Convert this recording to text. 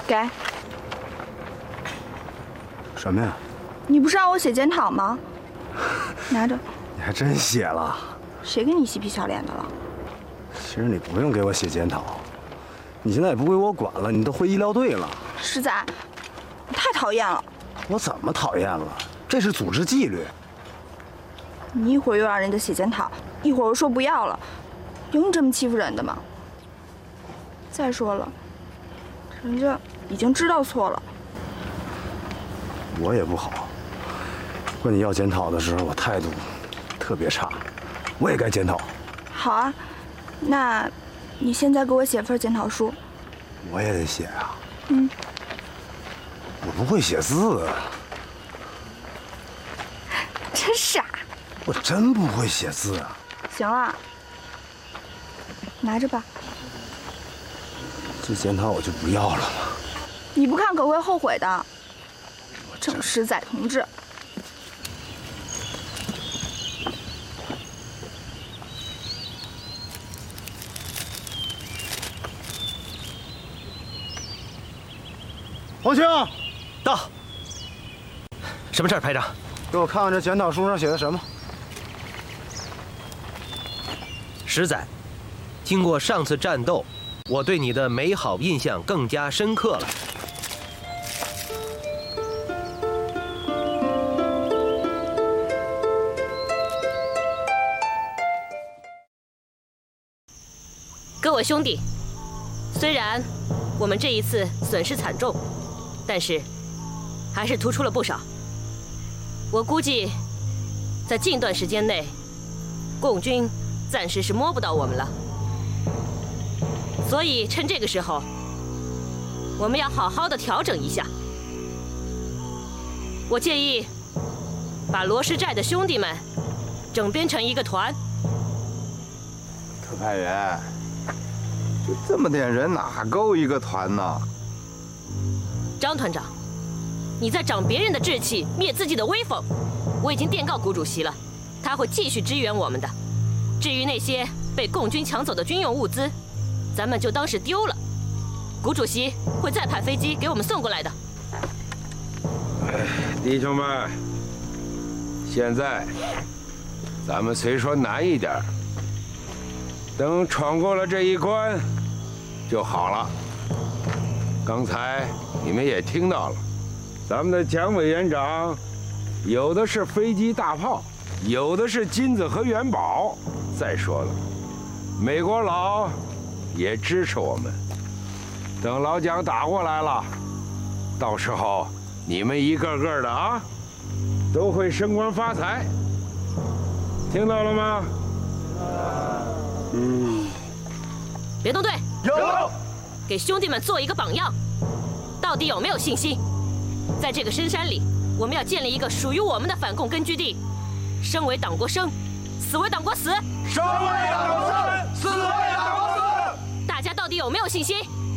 给。 什么呀？ 你不是让我写检讨吗？拿着。 你还真写了？ 谁跟你嬉皮笑脸的了？ 其实你不用给我写检讨，你现在也不归我管了，你都回医疗队了。 实在，你太讨厌了。 我怎么讨厌了？这是组织纪律。 你一会儿又让人家写检讨，一会儿又说不要了，有你这么欺负人的吗？再说了，人家已经知道错了。 我也不好，问你要检讨的时候，我态度特别差，我也该检讨。 好啊，那你现在给我写份检讨书。 我也得写啊。 嗯。 我不会写字。 真傻。 我真不会写字啊。 行了，拿着吧。 这检讨我就不要了嘛。 你不看可会后悔的。郑实在同志。 洪清， 到。什么事儿，排长？ 给我看看这检讨书上写的什么。 实在，经过上次战斗，我对你的美好印象更加深刻了。 各位兄弟，虽然我们这一次损失惨重，但是还是突出了不少。我估计，在近段时间内，共军暂时是摸不到我们了。所以趁这个时候，我们要好好的调整一下。我建议把罗师寨的兄弟们整编成一个团。 特派员，就这么点人，哪够一个团呢？ 张团长，你在长别人的志气，灭自己的威风。我已经电告谷主席了，他会继续支援我们的。至于那些被共军抢走的军用物资，咱们就当是丢了。谷主席会再派飞机给我们送过来的。 弟兄们，现在咱们虽说难一点，等闯过了这一关就好了。刚才你们也听到了，咱们的蒋委员长有的是飞机大炮，有的是金子和元宝。再说了，美国佬也支持我们。等老蒋打过来了，到时候你们一个个的啊，都会升官发财。听到了吗？ 别动队， 有。 给兄弟们做一个榜样。到底有没有信心？在这个深山里，我们要建立一个属于我们的反共根据地。生为党国生，死为党国死。 生为党国生，死为党国死。 大家到底有没有信心？